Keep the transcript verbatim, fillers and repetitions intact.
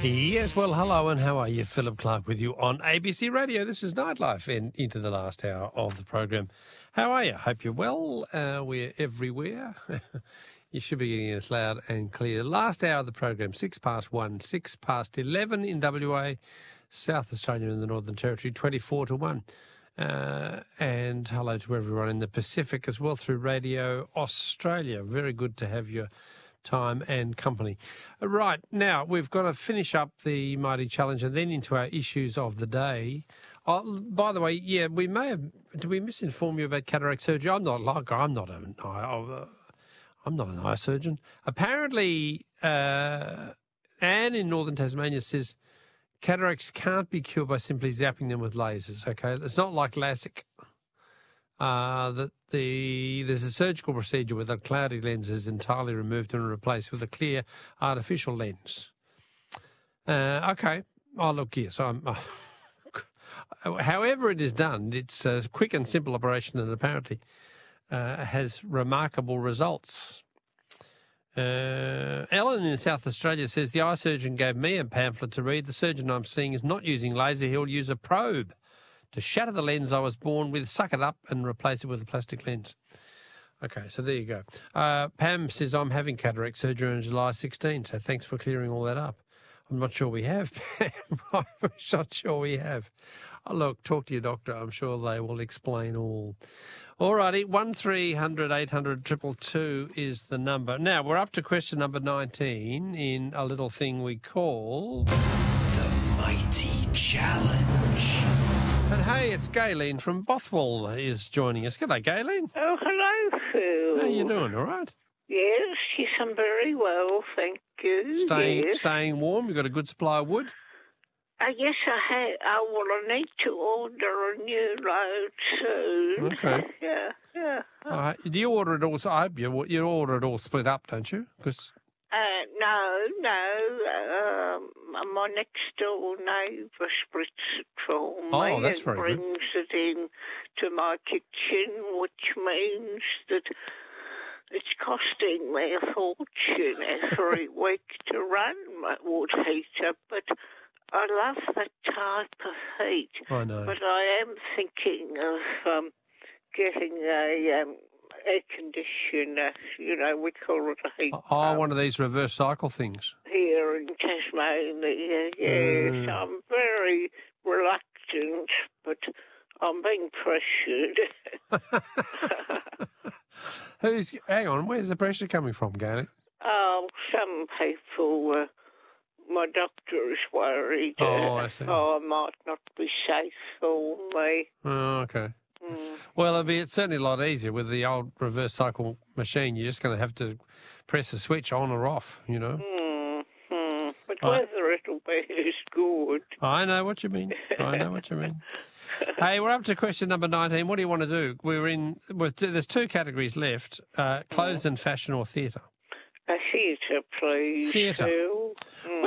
Yes, well, hello and how are you? Philip Clark with you on A B C Radio. This is Nightlife and into the last hour of the program. How are you? Hope you're well. Uh, we're everywhere. You should be getting us loud and clear. Last hour of the program, six past one, six past eleven in W A, South Australia and the Northern Territory, twenty-four to one. Uh, and hello to everyone in the Pacific as well through Radio Australia. Very good to have your time and company. Right, now we've got to finish up the Mighty Challenge and then into our issues of the day. Oh, by the way, yeah, we may have, did we misinform you about cataract surgery? I'm not like, I'm not an eye, I'm not an eye surgeon. Apparently, uh, Anne in Northern Tasmania says cataracts can't be cured by simply zapping them with lasers, okay? It's not like LASIK. Uh, that the there's a surgical procedure where the cloudy lens is entirely removed and replaced with a clear artificial lens. Uh, okay. Oh, look, yes. I'm, uh, however it is done, it's a quick and simple operation and apparently uh, has remarkable results. Uh, Ellen in South Australia says, the eye surgeon gave me a pamphlet to read. The surgeon I'm seeing is not using laser. He'll use a probe to shatter the lens I was born with, suck it up and replace it with a plastic lens. Okay, so there you go. Uh, Pam says, I'm having cataract surgery on July sixteenth, so thanks for clearing all that up. I'm not sure we have, Pam. I'm not sure we have. Oh, look, talk to your doctor. I'm sure they will explain all. All righty, one three hundred eight hundred two two two is the number. Now, we're up to question number nineteen in a little thing we call The Mighty Challenge. And hey, it's Gayleen from Bothwell is joining us. G'day, Gayleen. Oh, hello, Phil. How you doing, all right? Yes, yes, I'm very well, thank you. Staying yes. staying warm? You got a good supply of wood? Uh, yes, I have. Uh, well, I need to order a new load soon. Okay. Yeah, yeah. Uh, do you order it all? I hope you, you order it all split up, don't you? Because Uh, no, no. Um, my next door neighbour splits it for me Oh, that's and very good. brings it in to my kitchen, which means that it's costing me a fortune every week to run my wood heater, but I love that type of heat. I know. But I am thinking of um, getting a um, air conditioner, you know, we call it a heat Oh, pump one of these reverse cycle things. here in Tasmania. Yes, Mm. I'm very reluctant, but I'm being pressured. Who's? Hang on, where's the pressure coming from, Gayleen? Oh, some people, uh, my doctor is worried uh, Oh, I see. oh, I might not be safe for me. Oh, okay. Mm. Well, it'll be it's certainly a lot easier with the old reverse cycle machine. You're just going to have to press a switch on or off, you know. Mm, mm. But I- whether it'll be as good. I know what you mean. I know what you mean. Hey, we're up to question number nineteen. What do you want to do? We're in. We're, there's two categories left: uh, clothes and fashion or theatre. A theatre, please. Theatre. Phil. Mm.